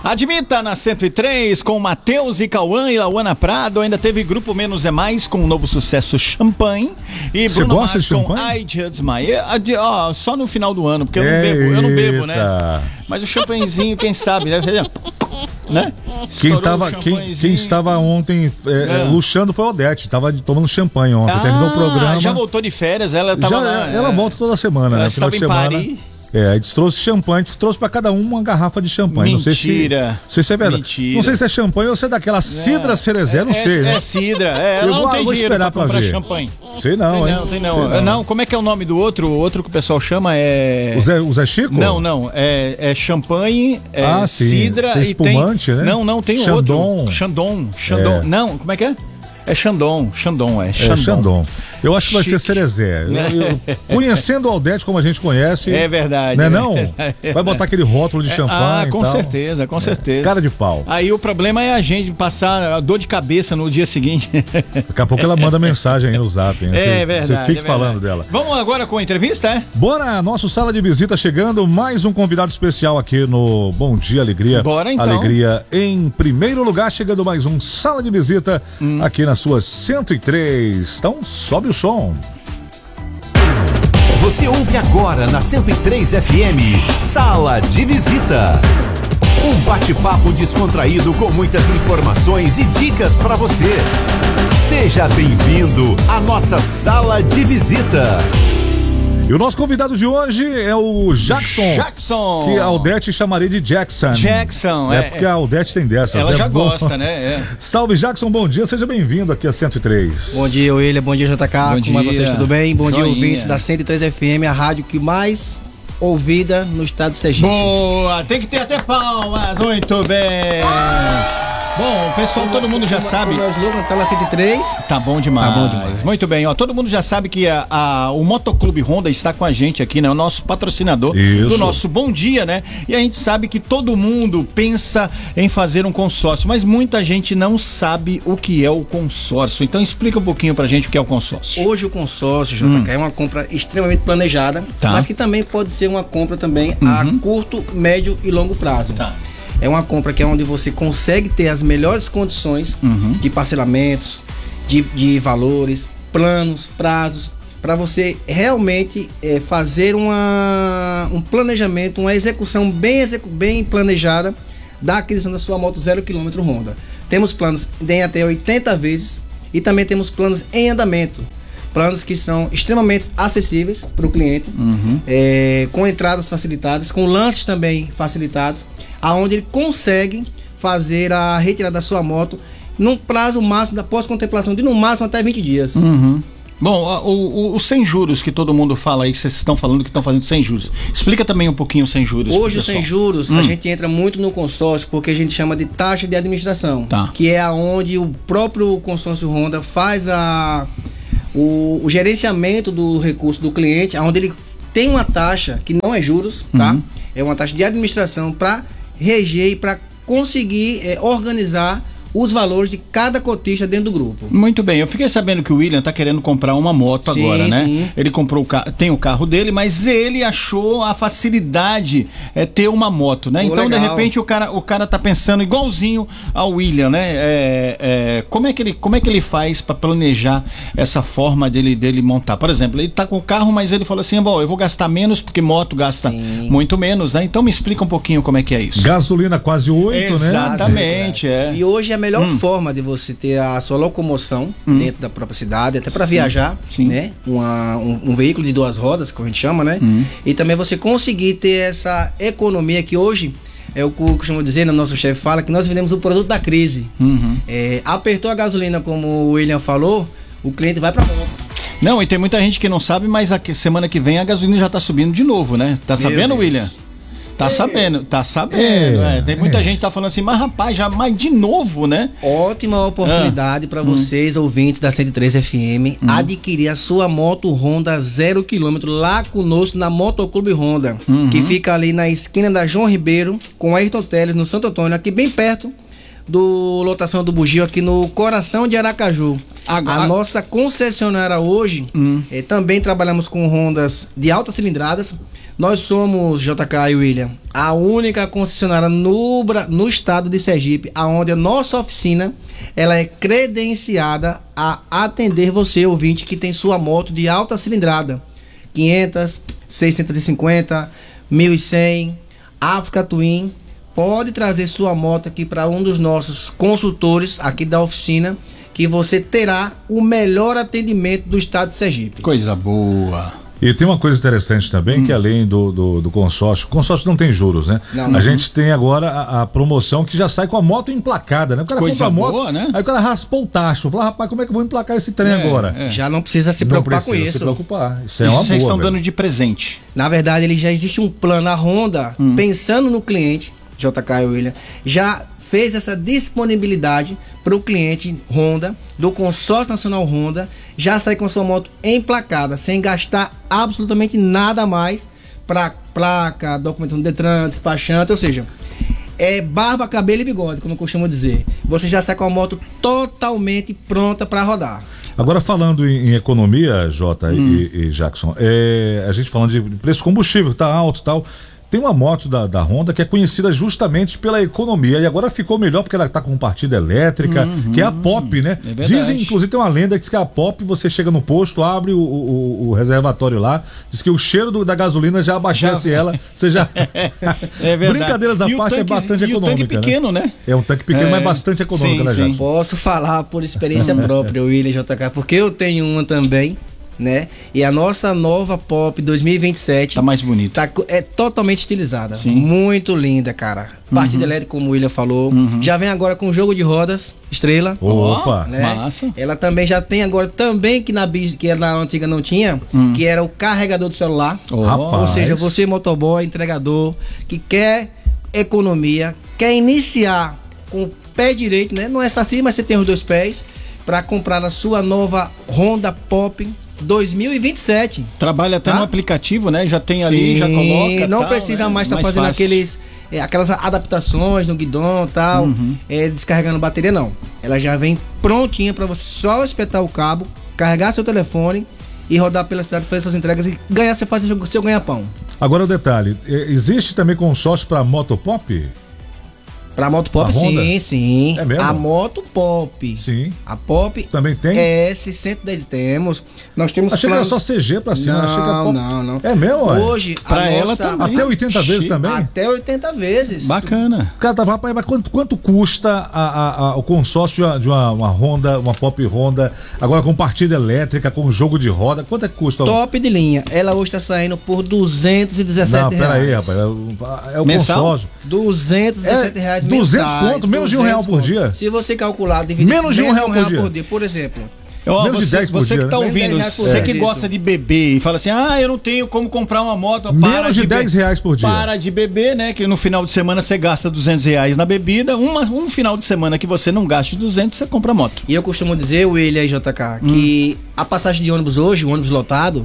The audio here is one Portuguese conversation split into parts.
Admita na 103 com Matheus e Cauã e Lauana Prado. Ainda teve Grupo Menos é Mais com o novo sucesso Champanhe. E Você Bruno gosta Mars de com champanhe? I Just My. Só no final do ano, porque eu não bebo, né? Mas o champanhezinho, quem sabe, né? Quem estava ontem luxando foi a Odete, estava tomando champanhe ontem, terminou o programa. Já voltou de férias, ela tava lá. Ela volta toda semana, né? Estava em Paris. A gente trouxe champanhe, trouxe pra cada um uma garrafa de champanhe. Mentira. Não sei se é verdade. Mentira. Não sei se é champanhe ou se é daquela cidra cerezé, não sei, né? É cidra, ela não tem dinheiro pra comprar champanhe. Sei não, hein? Tem não. Não, como é que é o nome do outro? O outro que o pessoal chama é... O Zé Chico? Não, é champanhe, cidra tem espumante, e tem... né? Não, tem Chandon. outro. Chandon. Não, como é que é? É Chandon. Chandon. Eu acho que vai ser cerezé. Conhecendo o Aldete como a gente conhece. É verdade. Não? Vai botar aquele rótulo de champanhe. Com certeza. Cara de pau. Aí o problema é a gente passar a dor de cabeça no dia seguinte. Daqui a pouco ela manda mensagem aí no zap. Hein? Verdade. Você fique falando dela. Vamos agora com a entrevista, é? Bora, nosso Sala de Visita chegando. Mais um convidado especial aqui no Bom Dia Alegria. Bora então. Alegria em primeiro lugar, chegando mais um Sala de Visita aqui na sua 103. Então, sobe o som. Você ouve agora na 103 FM, Sala de Visita. Um bate-papo descontraído com muitas informações e dicas para você. Seja bem-vindo à nossa Sala de Visita. E o nosso convidado de hoje é o Jackson. Que a Aldete chamaria de Jackson. Porque a Aldete tem dessas. Ela já Bom. gosta, né? Salve, Jackson, bom dia, seja bem-vindo aqui a 103. Bom dia, William, bom dia, JK, como é vocês, tudo bem? Bom dia, ouvintes da 103 FM, a rádio que mais ouvida no estado de Sergipe. Boa, tem que ter até palmas, muito bem. Bom, pessoal, todo mundo já sabe. Tá na 103. Tá bom demais. Muito bem, todo mundo já sabe que o Motoclube Honda está com a gente aqui, né? O nosso patrocinador do nosso Bom Dia, né? E a gente sabe que todo mundo pensa em fazer um consórcio, mas muita gente não sabe o que é o consórcio. Então explica um pouquinho pra gente o que é o consórcio. Hoje o consórcio, JK, é uma compra extremamente planejada, mas que também pode ser uma compra também a curto, médio e longo prazo. É uma compra que é onde você consegue ter as melhores condições de parcelamentos, de valores, planos, prazos, para você realmente fazer um planejamento, uma execução bem planejada da aquisição da sua moto 0 km Honda. Temos planos em até 80 vezes e também temos planos em andamento. Planos que são extremamente acessíveis para o cliente, com entradas facilitadas, com lances também facilitados, aonde ele consegue fazer a retirada da sua moto num prazo máximo da pós-contemplação de no máximo até 20 dias. Bom, os sem juros que todo mundo fala aí, que vocês estão falando que estão fazendo sem juros. Explica também um pouquinho os sem juros. Hoje, os sem juros, a gente entra muito no consórcio porque a gente chama de taxa de administração, que é aonde o próprio consórcio Honda faz o gerenciamento do recurso do cliente, onde ele tem uma taxa que não é juros, é uma taxa de administração para reger e para conseguir organizar os valores de cada cotista dentro do grupo. Muito bem, eu fiquei sabendo que o William tá querendo comprar uma moto agora, né? Sim. Ele comprou tem o carro dele, mas ele achou a facilidade ter uma moto, né? Então, legal. De repente, o cara tá pensando igualzinho ao William, né? Como é que ele faz para planejar essa forma dele montar? Por exemplo, ele tá com o carro, mas ele falou assim, bom, eu vou gastar menos, porque moto gasta muito menos, né? Então me explica um pouquinho como é que é isso. Gasolina quase 8, Exatamente, né? E hoje a melhor forma de você ter a sua locomoção dentro da própria cidade, até para viajar, né? Um veículo de 2 rodas, que a gente chama, né? E também você conseguir ter essa economia que hoje é o que eu costumo dizer, né? Nosso chefe fala que nós vendemos o produto da crise. Apertou a gasolina, como o William falou, o cliente vai para a moto. Não, e tem muita gente que não sabe, mas semana que vem a gasolina já tá subindo de novo, né? Tá sabendo, William? Tá sabendo. Tem muita gente que tá falando assim, mas rapaz, mas de novo, né? Ótima oportunidade para vocês, ouvintes da 103 FM, adquirir a sua moto Honda 0 km lá conosco na Motoclube Honda, que fica ali na esquina da João Ribeiro com Ayrton Teles, no Santo Antônio, aqui bem perto do lotação do Bugio, aqui no coração de Aracaju. A nossa concessionária hoje, também trabalhamos com Hondas de altas cilindradas, Nós somos, JK e William, a única concessionária no estado de Sergipe, aonde a nossa oficina ela é credenciada a atender você, ouvinte, que tem sua moto de alta cilindrada, 500, 650, 1100, Africa Twin. Pode trazer sua moto aqui para um dos nossos consultores aqui da oficina, que você terá o melhor atendimento do estado de Sergipe. Coisa boa. E tem uma coisa interessante também, que além do consórcio, o consórcio não tem juros, né? Não. A gente tem agora a promoção que já sai com a moto emplacada, né? O cara coisa compra a moto, boa, né? Aí o cara raspou o tacho, fala, rapaz, como é que eu vou emplacar esse trem agora? Já não precisa se preocupar com isso. Se preocupar. Isso é Isso uma vocês boa, estão velho. dando de presente. Na verdade, ele já existe um plano, a Honda, pensando no cliente, JK e William, já fez essa disponibilidade para o cliente Honda, do Consórcio Nacional Honda, já sai com sua moto emplacada, sem gastar absolutamente nada mais para placa, documentação do Detran, despachante, ou seja, é barba, cabelo e bigode, como eu costumo dizer. Você já sai com a moto totalmente pronta para rodar. Agora, falando em economia, Jota e Jackson, a gente falando de preço combustível, que tá alto e tal. Tem uma moto da Honda que é conhecida justamente pela economia, e agora ficou melhor porque ela tá com partida elétrica, que é a Pop, né? É verdade. Dizem, inclusive tem uma lenda que diz que a Pop, você chega no posto, abre o reservatório lá, diz que o cheiro da gasolina já abastece ela, você já... É verdade. Brincadeiras à parte, é bastante econômica. E o tanque pequeno, né? É um tanque pequeno, mas bastante econômico, né, Jackson? Posso falar por experiência própria, William JK, porque eu tenho uma também, né? E a nossa nova Pop 2027 tá mais bonita. É totalmente estilizada. Sim. Muito linda, cara. Partida elétrica, como o William falou. Já vem agora com jogo de rodas, estrela. Opa! Né? Massa. Ela também já tem agora também que na antiga não tinha, que era o carregador do celular. Rapaz. Ou seja, você motoboy, entregador, que quer economia, quer iniciar com o pé direito, né? Não é assim, mas você tem os dois pés para comprar a sua nova Honda Pop 2027. Trabalha até no aplicativo, né? Já tem ali, já coloca. Não tal, precisa né? mais estar fazendo fácil. aquelas adaptações no guidão e tal, descarregando bateria, não. Ela já vem prontinha para você só espetar o cabo, carregar seu telefone e rodar pela cidade, fazer suas entregas e fazer seu ganha-pão. Agora o detalhe, existe também consórcio para Motopop? Pra moto Pop, sim. É mesmo? A moto Pop. Sim. A Pop também tem? S110 temos. Nós temos Achei que era só CG pra cima. Achei que a Pop... Não. É mesmo, ué? Hoje, pra ela também. Até 80 vezes também? Até 80 vezes. Bacana. O cara tava, rapaz, mas quanto custa o consórcio de uma Honda, uma Pop Honda, agora com partida elétrica, com jogo de roda? Quanto é que custa? Top de linha. Ela hoje tá saindo por R$217. Não, pera aí, rapaz. É o consórcio. R$217 200 conto, menos de R$1 por dia. Se você calcular, dividir menos de R$1 por dia. Por exemplo. Menos de 10 por você dia, que tá né? ouvindo, você que gosta de beber e fala assim, eu não tenho como comprar uma moto. Menos de R$10 por dia. Para de beber, né? Que no final de semana você gasta R$200 na bebida. Um final de semana que você não gaste 200, você compra moto. E eu costumo dizer, William e JK, que a passagem de ônibus hoje, o ônibus lotado,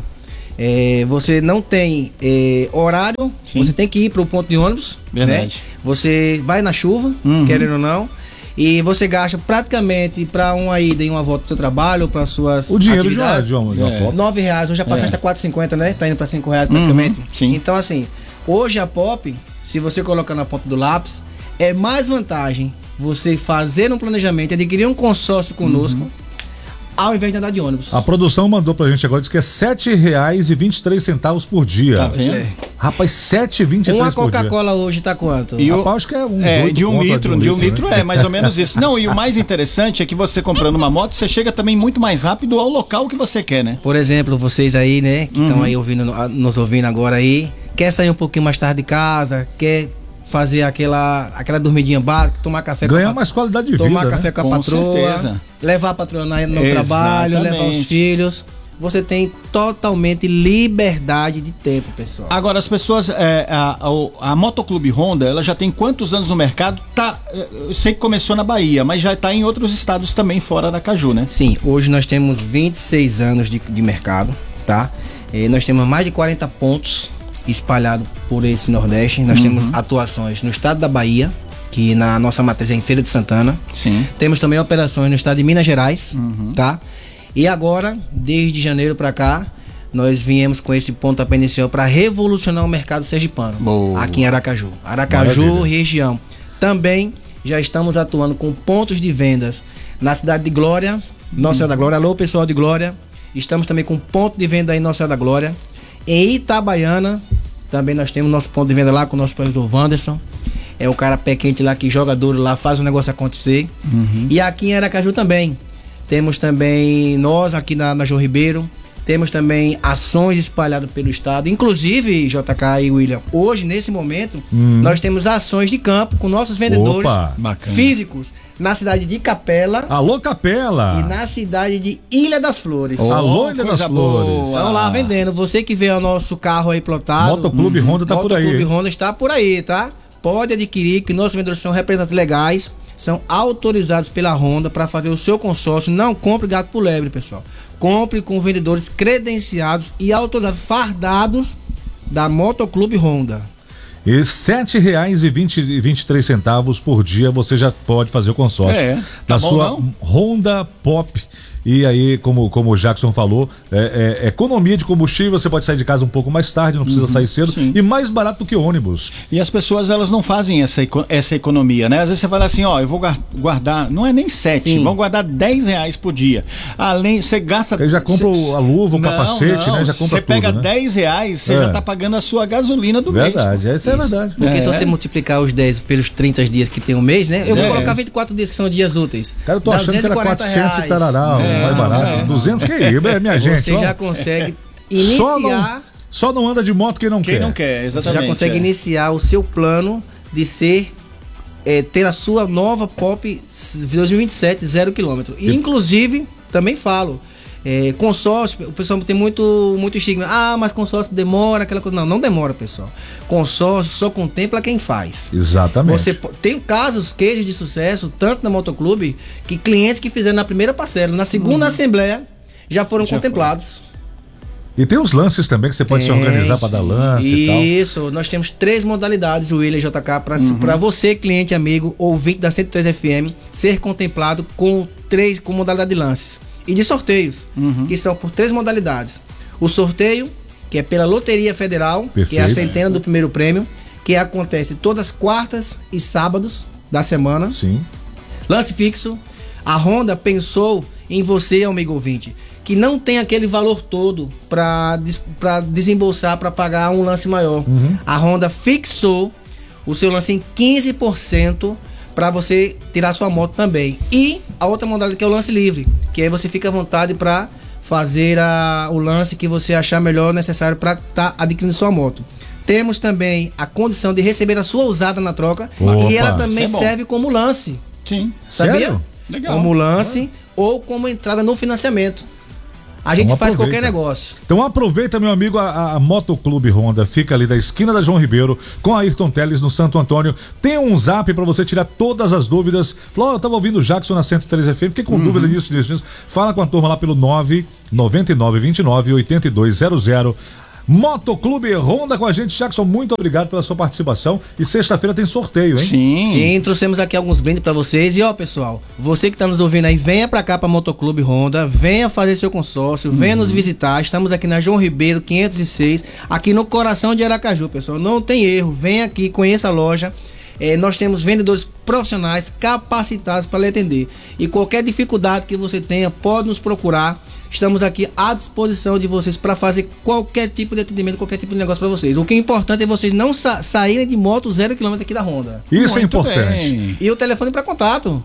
você não tem horário, você tem que ir para o ponto de ônibus. Verdade. Né? Você vai na chuva, querendo ou não, e você gasta praticamente para uma ida e uma volta pro seu trabalho, para suas o dinheiro atividades. de uma Pop. R$9, hoje a passagem tá R$4,50, né? Tá indo para R$5 praticamente. Sim. Então assim, hoje a Pop, se você colocar na ponta do lápis, é mais vantagem você fazer um planejamento, adquirir um consórcio conosco, ao invés de andar de ônibus. A produção mandou pra gente agora, diz que é R$7,23 por dia. Tá vendo? Rapaz, R$7,23 Uma por dia. Coca-Cola hoje tá quanto? E rapaz, acho que é de um litro, é mais ou menos isso. Não, e o mais interessante é que você comprando uma moto, você chega também muito mais rápido ao local que você quer, né? Por exemplo, vocês aí, né, que estão aí nos ouvindo agora aí, quer sair um pouquinho mais tarde de casa, quer fazer aquela dormidinha básica, tomar café ganhar mais qualidade de vida, tomar café com a patroa, certeza. Levar a patroa no trabalho, levar os filhos. Você tem totalmente liberdade de tempo, pessoal. Agora, as pessoas, a Motoclube Honda, ela já tem quantos anos no mercado? Eu sei que começou na Bahia, mas já está em outros estados também fora da Caju, né? Sim, hoje nós temos 26 anos de mercado, tá? Nós temos mais de 40 pontos espalhado por esse Nordeste. Nós temos atuações no estado da Bahia, que na nossa matriz é em Feira de Santana. Sim. Temos também operações no estado de Minas Gerais, tá? E agora, desde janeiro para cá, nós viemos com esse pontapé inicial para revolucionar o mercado sergipano. Boa. Aqui em Aracaju. Aracaju, maravilha. Região. Também já estamos atuando com pontos de vendas na cidade de Glória, Nossa Senhora da Glória. Alô, pessoal de Glória. Estamos também com ponto de venda aí em Nossa Senhora da Glória. Em Itabaiana, também nós temos nosso ponto de venda lá com o nosso professor Wanderson. É o cara pé quente lá, que joga duro lá, faz o negócio acontecer. E aqui em Aracaju também. Temos também nós aqui na João Ribeiro. Temos também ações espalhadas pelo estado. Inclusive, JK e William, hoje, nesse momento, nós temos ações de campo com nossos vendedores físicos na cidade de Capela. Alô, Capela! E na cidade de Ilha das Flores. Alô, Ilha das Flores. Estão lá vendendo. Você que vê o nosso carro aí plotado. Motoclube Honda tá por aí. Motoclube Honda está por aí, tá? Pode adquirir, que nossos vendedores são representantes legais, são autorizados pela Honda para fazer o seu consórcio. Não compre gato por lebre, pessoal. Compre com vendedores credenciados e autorizados, fardados da Motoclube Honda. E R$ 7,23 por dia você já pode fazer o consórcio da sua Honda Pop. E aí, como o Jackson falou, economia de combustível, você pode sair de casa um pouco mais tarde, não precisa sair cedo, e mais barato do que ônibus. E as pessoas, elas não fazem essa economia, né? Às vezes você fala assim, ó, eu vou guardar, não é nem 7, vão guardar R$10 por dia. Além, você gasta... Aí já compra a luva, o capacete, né? Já compra você pega tudo, né? R$10, você já tá pagando a sua gasolina do mês. Verdade, essa é a verdade. Porque se você multiplicar os 10 pelos 30 dias que tem um mês, né? Eu vou colocar 24 dias que são dias úteis. Cara, eu tô achando que era 400 e tarará, mais barato. 200 que é, minha gente. Você já consegue iniciar... Só não anda de moto quem não quer. Quem não quer, exatamente. Você já consegue iniciar o seu plano de ter a sua nova Pop 2027 0 km. E inclusive, também falo, consórcio, o pessoal tem muito estigma. Ah, mas consórcio demora, aquela coisa. Não demora, pessoal. Consórcio só contempla quem faz. Exatamente. Você tem casos, cases de sucesso, tanto na Motoclube, que clientes que fizeram na primeira parcela, na segunda assembleia, já foram contemplados. E tem os lances também que você pode se organizar para dar lance e tal. Isso, nós temos 3 modalidades, William JK, para você, cliente, amigo, ouvinte da 103 FM, ser contemplado com modalidade de lances. E de sorteios, que são por 3 modalidades. O sorteio, que é pela Loteria Federal, que é a centena do primeiro prêmio, que acontece todas as quartas e sábados da semana. Sim. Lance fixo. A Honda pensou em você, amigo ouvinte, que não tem aquele valor todo para desembolsar para pagar um lance maior. A Honda fixou o seu lance em 15% para você tirar sua moto também. E a outra modalidade que é o lance livre, que aí você fica à vontade para fazer o lance que você achar melhor, necessário para estar adquirindo sua moto. Temos também a condição de receber a sua usada na troca, e ela também serve como lance. Sim. Sabia? Sério? Legal. Como lance ou como entrada no financiamento. A gente faz qualquer negócio. Então aproveita, meu amigo, a Motoclube Honda fica ali da esquina da João Ribeiro com a Ayrton Teles no Santo Antônio. Tem um zap pra você tirar todas as dúvidas. Falou, eu tava ouvindo o Jackson na 103 FM, fiquei com dúvida disso. Fala com a turma lá pelo 999298200. Motoclube Honda com a gente. Jackson, muito obrigado pela sua participação. E sexta-feira tem sorteio, hein? Sim, trouxemos aqui alguns brindes pra vocês. E ó, pessoal, você que tá nos ouvindo aí, venha pra cá pra Motoclube Honda, venha fazer seu consórcio, venha nos visitar. Estamos aqui na João Ribeiro 506, aqui no coração de Aracaju, pessoal. Não tem erro, venha aqui, conheça a loja. Nós temos vendedores profissionais capacitados para lhe atender. E qualquer dificuldade que você tenha, pode nos procurar. Estamos aqui à disposição de vocês para fazer qualquer tipo de atendimento, qualquer tipo de negócio para vocês. O que é importante é vocês não saírem de moto 0 km aqui da Honda. Isso é importante. Bem. E o telefone para contato?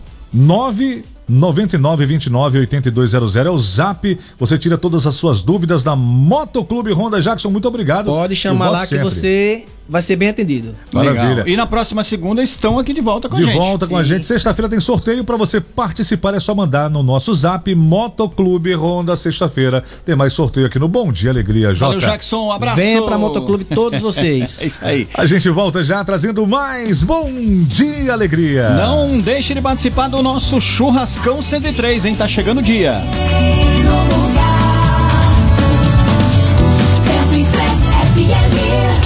999298200 é o zap. Você tira todas as suas dúvidas da Motoclube Honda. Jackson, muito obrigado. Pode chamar lá que você vai ser bem atendido. Maravilha. Legal. E na próxima segunda estão aqui de volta com a gente. De volta com a gente. Sexta-feira tem sorteio. Para você participar é só mandar no nosso zap Motoclube Honda. Sexta-feira tem mais sorteio aqui no Bom Dia Alegria. Valeu, Jackson, um abraço. Venha pra Motoclube todos vocês. É isso aí. A gente volta já trazendo mais Bom Dia Alegria. Não deixe de participar do nosso Churrascão 103, hein? Tá chegando o dia.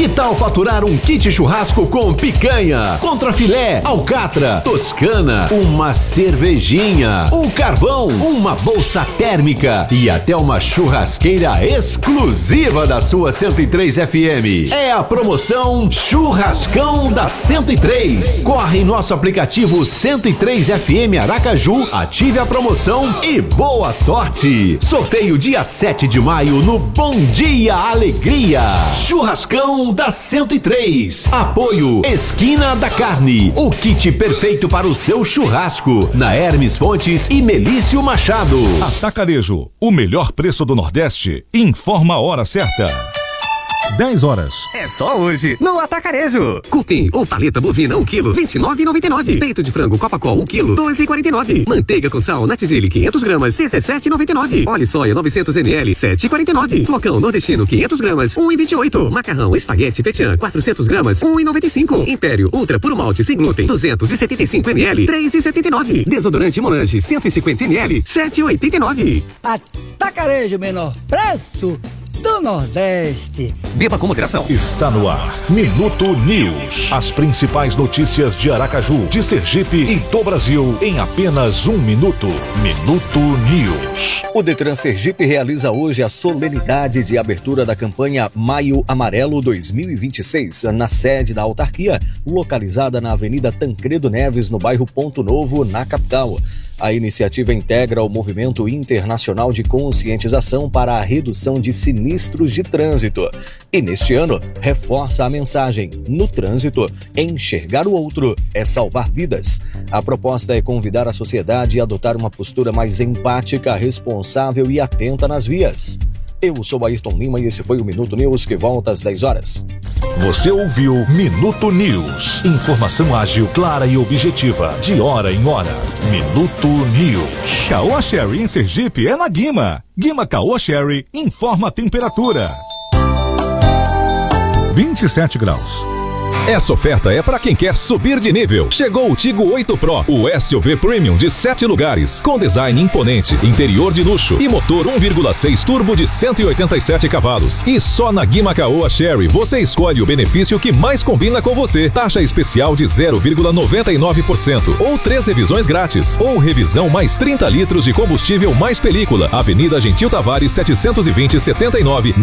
Que tal faturar um kit churrasco com picanha, contrafilé, alcatra, toscana, uma cervejinha, um carvão, uma bolsa térmica e até uma churrasqueira exclusiva da sua 103 FM. É a promoção Churrascão da 103. Corre em nosso aplicativo 103 FM Aracaju, ative a promoção e boa sorte. Sorteio dia 7 de maio no Bom Dia Alegria. Churrascão da 103. Apoio Esquina da Carne. O kit perfeito para o seu churrasco. Na Hermes Fontes e Melício Machado. Atacarejo, o melhor preço do Nordeste. Informa a hora certa. 10 horas. É só hoje, no Atacarejo. Cupim ou paleta bovina 1 kg, R$29,99. Peito de frango Copacol 1 kg, R$12,49. Manteiga com sal Nativille 500 gramas, R$17,99. Óleo soia 900 ml, R$7,49. Flocão nordestino 500 gramas, R$1,28. Macarrão espaguete Petian 400 gramas, R$1,95. Império Ultra Puro Malte sem glúten 275 ml, R$3,79. Desodorante Monange 150 ml, R$7,89. Atacarejo, menor preço do Nordeste. Beba com moderação. Está no ar Minuto News. As principais notícias de Aracaju, de Sergipe e do Brasil em apenas 1 minuto. Minuto News. O Detran Sergipe realiza hoje a solenidade de abertura da campanha Maio Amarelo 2026 na sede da autarquia, localizada na Avenida Tancredo Neves, no bairro Ponto Novo, na capital. A iniciativa integra o movimento internacional de conscientização para a redução de sinistros de trânsito. E neste ano, reforça a mensagem: no trânsito, enxergar o outro é salvar vidas. A proposta é convidar a sociedade a adotar uma postura mais empática, responsável e atenta nas vias. Eu sou Ayrton Lima e esse foi o Minuto News, que volta às 10 horas. Você ouviu Minuto News. Informação ágil, clara e objetiva, de hora em hora. Minuto News. Caoa Sherry em Sergipe é na Guima. Guima Caoa Sherry informa a temperatura. 27 graus. Essa oferta é para quem quer subir de nível. Chegou o Tigo 8 Pro, o SUV Premium de 7 lugares, com design imponente, interior de luxo e motor 1,6 turbo de 187 cavalos. E só na Guima Caoa Sherry você escolhe o benefício que mais combina com você. Taxa especial de 0,99% ou 3 revisões grátis, ou revisão mais 30 litros de combustível mais película. Avenida Gentil Tavares 720 79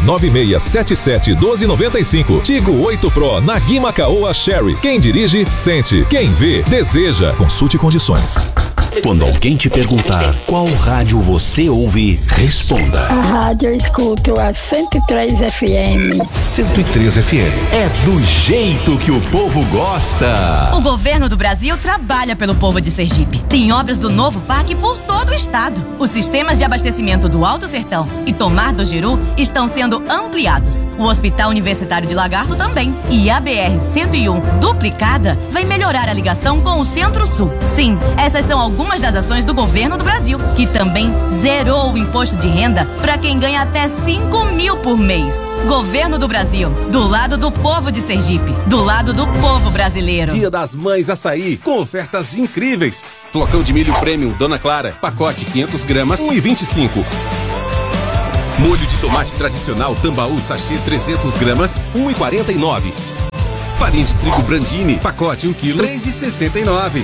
99677 1295. Tigo 8 Pro na Guima Caoa Sherry. Quem dirige, sente. Quem vê, deseja. Consulte condições. Quando alguém te perguntar qual rádio você ouve, responda. A rádio eu escuto a 103 FM. 103 FM. É do jeito que o povo gosta. O governo do Brasil trabalha pelo povo de Sergipe. Tem obras do novo parque por todo o estado. Os sistemas de abastecimento do Alto Sertão e Tomar do Giru estão sendo ampliados. O Hospital Universitário de Lagarto também. E a BR-101 duplicada vai melhorar a ligação com o Centro-Sul. Sim, essas são algumas das ações do governo do Brasil, que também zerou o imposto de renda para quem ganha até 5 mil por mês. Governo do Brasil, do lado do povo de Sergipe, do lado do povo brasileiro. Dia das Mães Açaí, com ofertas incríveis. Flocão de milho premium Dona Clara, pacote 500 gramas, R$1,25. Molho de tomate tradicional Tambaú sachê 300 gramas, R$1,49. Farinha de trigo Brandini, pacote 1 kg, R$3,69.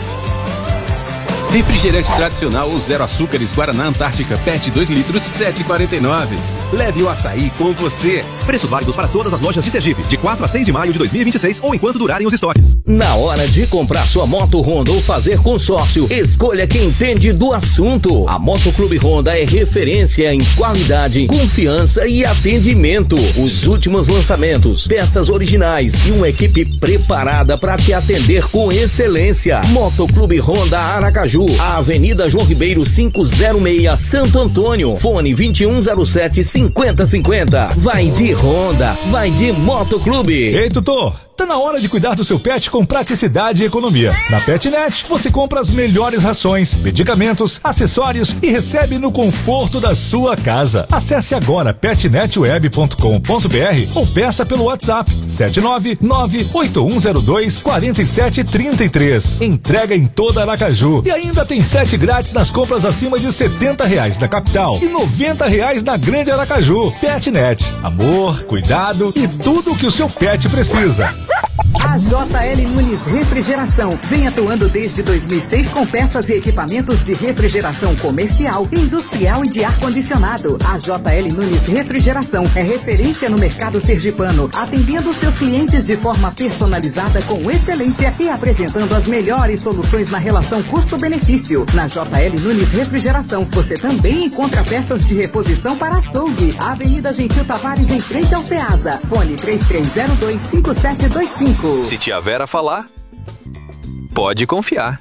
Refrigerante tradicional ou zero açúcares Guaraná Antártica PET 2 litros, R$7,49. Leve o açaí com você. Preços válidos para todas as lojas de Sergipe, de 4 a 6 de maio de 2026 ou enquanto durarem os estoques. Na hora de comprar sua moto Honda ou fazer consórcio, escolha quem entende do assunto. A Motoclube Honda é referência em qualidade, confiança e atendimento. Os últimos lançamentos, peças originais e uma equipe preparada para te atender com excelência. Motoclube Honda Aracaju, a Avenida João Ribeiro 506, Santo Antônio. Fone 2107-5050. Vai de Honda, vai de Motoclube. Ei, Tutor, Tá na hora de cuidar do seu pet com praticidade e economia. Na Petnet, você compra as melhores rações, medicamentos, acessórios e recebe no conforto da sua casa. Acesse agora petnetweb.com.br ou peça pelo WhatsApp 799-8102-4733. Entrega em toda Aracaju. E ainda tem frete grátis nas compras acima de R$70 na capital e R$90 na Grande Aracaju. Petnet. Amor, cuidado e tudo o que o seu pet precisa. A JL Nunes Refrigeração vem atuando desde 2006 com peças e equipamentos de refrigeração comercial, industrial e de ar-condicionado. A JL Nunes Refrigeração é referência no mercado sergipano, atendendo seus clientes de forma personalizada com excelência e apresentando as melhores soluções na relação custo-benefício. Na JL Nunes Refrigeração, você também encontra peças de reposição para açougue. Avenida Gentil Tavares, em frente ao Ceasa. Fone 33025725. Se tia Vera falar, pode confiar.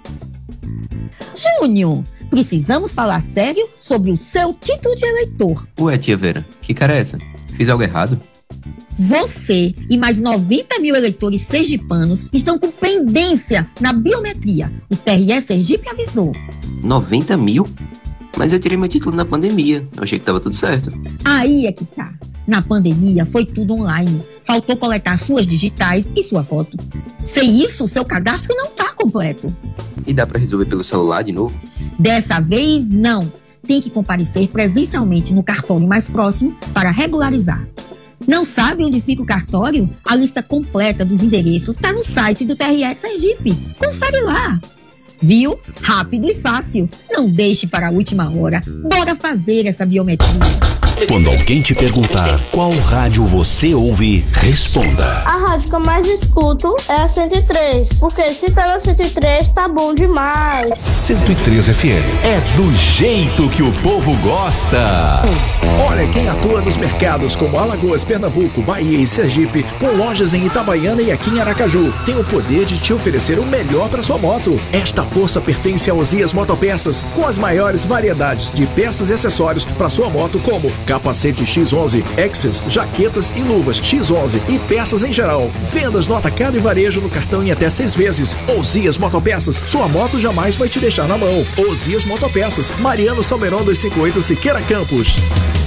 Júnior, precisamos falar sério sobre o seu título de eleitor. Ué, tia Vera, que cara é essa? Fiz algo errado? Você e mais 90 mil eleitores sergipanos estão com pendência na biometria. O TRE Sergipe avisou. 90 mil? Mas eu tirei meu título na pandemia. Eu achei que tava tudo certo. Aí é que tá. Na pandemia foi tudo online. Faltou coletar suas digitais e sua foto. Sem isso, seu cadastro não tá completo. E dá pra resolver pelo celular de novo? Dessa vez, não. Tem que comparecer presencialmente no cartório mais próximo para regularizar. Não sabe onde fica o cartório? A lista completa dos endereços está no site do TRE Sergipe. Confere lá. Viu? Rápido e fácil. Não deixe para a última hora. Bora fazer essa biometria. Quando alguém te perguntar qual rádio você ouve, responda. A rádio que eu mais escuto é a 103, porque se tá na 103 tá bom demais. 103 FM. É do jeito que o povo gosta. Olha quem atua nos mercados como Alagoas, Pernambuco, Bahia e Sergipe, com lojas em Itabaiana e aqui em Aracaju. Tem o poder de te oferecer o melhor para sua moto. Esta força pertence a Osias Motopeças, com as maiores variedades de peças e acessórios para sua moto, como capacete X11, Axis, jaquetas e luvas X11 e peças em geral. Vendas no atacado e varejo no cartão em até 6 vezes. Osias Motopeças, sua moto jamais vai te deixar na mão. Osias Motopeças, Mariano Salmeron 258, Siqueira Campos.